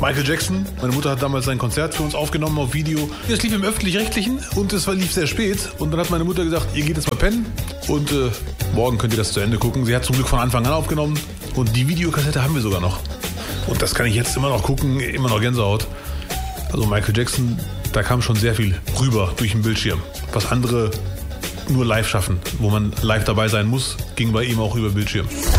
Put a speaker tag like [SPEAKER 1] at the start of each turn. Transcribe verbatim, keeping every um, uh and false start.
[SPEAKER 1] Michael Jackson. Meine Mutter hat damals sein Konzert für uns aufgenommen auf Video. Es lief im Öffentlich-Rechtlichen und es lief sehr spät. Und dann hat meine Mutter gesagt, ihr geht jetzt mal pennen und äh, morgen könnt ihr das zu Ende gucken. Sie hat zum Glück von Anfang an aufgenommen und die Videokassette haben wir sogar noch. Und das kann ich jetzt immer noch gucken, immer noch Gänsehaut. Also Michael Jackson, da kam schon sehr viel rüber durch den Bildschirm. Was andere nur live schaffen, wo man live dabei sein muss, ging bei ihm auch über Bildschirm.